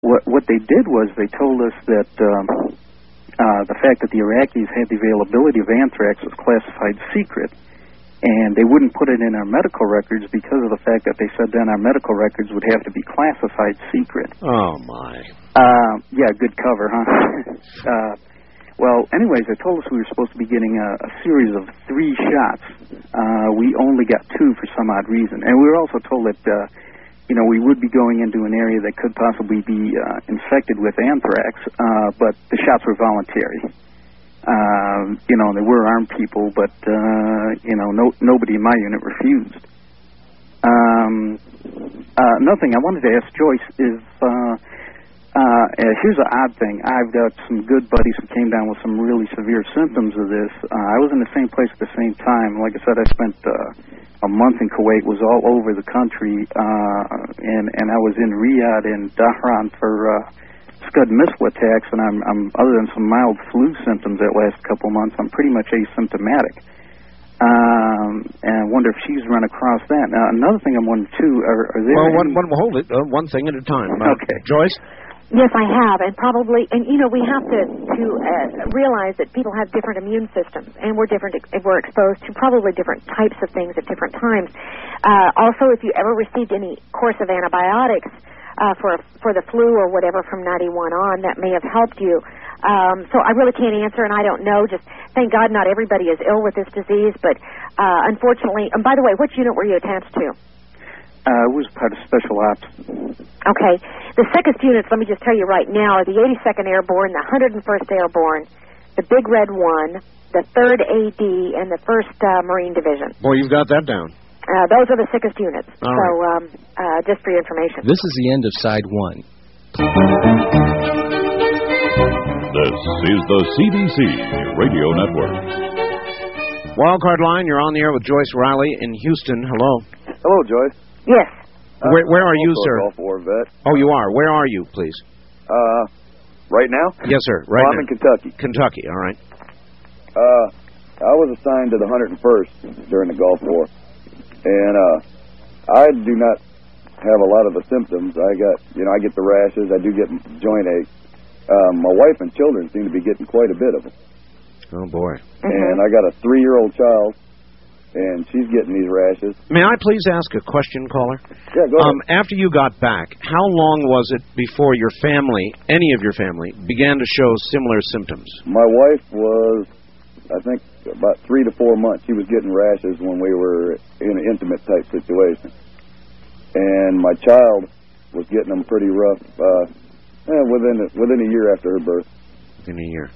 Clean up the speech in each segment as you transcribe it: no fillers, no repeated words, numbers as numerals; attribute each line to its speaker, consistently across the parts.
Speaker 1: what they did was they told us that the fact that the Iraqis had the availability of anthrax was classified secret, and they wouldn't put it in our medical records because of the fact that they said then our medical records would have to be classified secret.
Speaker 2: Oh, my.
Speaker 1: Yeah, good cover, huh? Well, anyways, they told us we were supposed to be getting a series of 3 shots. We only got 2 for some odd reason. And we were also told that, we would be going into an area that could possibly be infected with anthrax, but the shots were voluntary. They were armed people, but, nobody in my unit refused. Another thing I wanted to ask Joyce is, here's an odd thing. I've got some good buddies who came down with some really severe symptoms of this. I was in the same place at the same time. Like I said, I spent a month in Kuwait, was all over the country, and I was in Riyadh and Dhahran for Scud missile attacks, and I'm other than some mild flu symptoms that last couple months, I'm pretty much asymptomatic. And I wonder if she's run across that. Now, another thing I'm wondering, too, are there...
Speaker 2: Well, hold it. One thing at a time.
Speaker 1: Okay.
Speaker 2: Joyce?
Speaker 3: Yes, I have, and probably, we have to realize that people have different immune systems, and we're exposed to probably different types of things at different times. Also, if you ever received any course of antibiotics for the flu or whatever from 91 on, that may have helped you. So I really can't answer, and I don't know. Just thank God not everybody is ill with this disease, but unfortunately, and by the way, which unit were you attached to?
Speaker 1: It was part of Special Ops.
Speaker 3: Okay. The sickest units, let me just tell you right now, are the 82nd Airborne, the 101st Airborne, the Big Red 1, the 3rd AD, and the 1st Marine Division.
Speaker 2: Boy, you've got that down.
Speaker 3: Those are the sickest units.
Speaker 2: All right.
Speaker 3: Just for your information.
Speaker 4: This is the end of Side 1.
Speaker 5: This is the CBC Radio Network.
Speaker 2: Wildcard Line, you're on the air with Joyce Riley in Houston. Hello.
Speaker 6: Hello, Joyce.
Speaker 3: Yes.
Speaker 2: Where are you, sir?
Speaker 6: Gulf War vet.
Speaker 2: Oh, you are. Where are you, please?
Speaker 6: Right now?
Speaker 2: Yes, sir. Right now.
Speaker 6: I'm in Kentucky.
Speaker 2: Kentucky, all right.
Speaker 6: I was assigned to the 101st during the Gulf War, and I do not have a lot of the symptoms. I get the rashes. I do get joint ache. My wife and children seem to be getting quite a bit of them.
Speaker 2: Oh, boy.
Speaker 3: Mm-hmm.
Speaker 6: And I got a 3-year-old child, and she's getting these rashes.
Speaker 2: May I please ask a question, caller?
Speaker 6: Yeah, go ahead.
Speaker 2: After you got back, how long was it before your family, any of your family, began to show similar symptoms?
Speaker 6: My wife was, I think, about 3 to 4 months. She was getting rashes when we were in an intimate type situation. And my child was getting them pretty rough within a year after her birth.
Speaker 2: Within a year.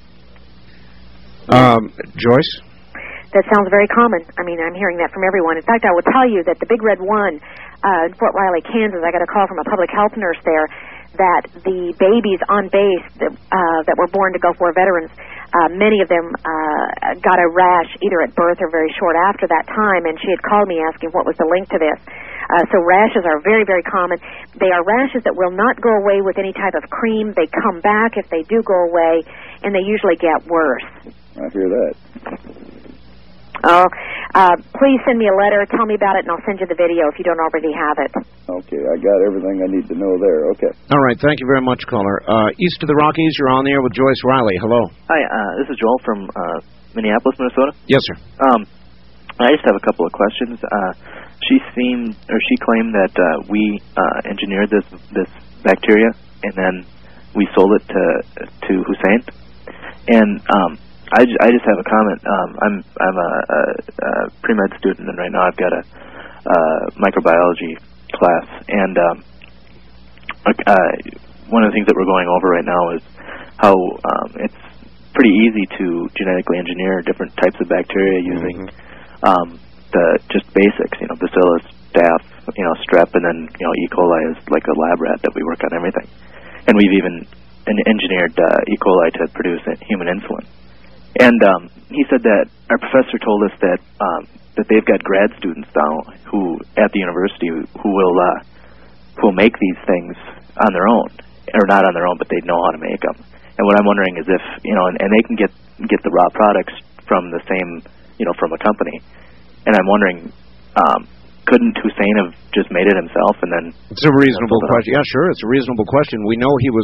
Speaker 2: Joyce?
Speaker 3: That sounds very common. I mean, I'm hearing that from everyone. In fact, I will tell you that the Big Red 1 in Fort Riley, Kansas, I got a call from a public health nurse there that the babies on base that were born to Gulf War veterans, many of them got a rash either at birth or very short after that time, and she had called me asking what was the link to this. So rashes are very, very common. They are rashes that will not go away with any type of cream. They come back if they do go away, and they usually get worse.
Speaker 6: I hear that.
Speaker 3: Oh, please send me a letter. Tell me about it, and I'll send you the video if you don't already have it.
Speaker 6: Okay, I got everything I need to know there. Okay.
Speaker 2: All right, thank you very much, caller. East of the Rockies, you're on the air with Joyce Riley. Hello.
Speaker 7: Hi, this is Joel from Minneapolis, Minnesota.
Speaker 2: Yes, sir.
Speaker 7: I just have a couple of questions. She claimed that we engineered this bacteria, and then we sold it to Hussein. And I just have a comment. I'm a pre-med student, and right now I've got a microbiology class. And one of the things that we're going over right now is how it's pretty easy to genetically engineer different types of bacteria using the just basics. Bacillus, staph, strep, and then E. coli is like a lab rat that we work on everything. And we've even engineered E. coli to produce human insulin. And he said that our professor told us that they've got grad students now who at the university who will make these things on their own, or not on their own, but they know how to make them. And what I'm wondering is if and they can get the raw products from the same from a company. And I'm wondering couldn't Hussein have just made it himself and then?
Speaker 2: It's a reasonable question. Yeah, sure, it's a reasonable question. We know he was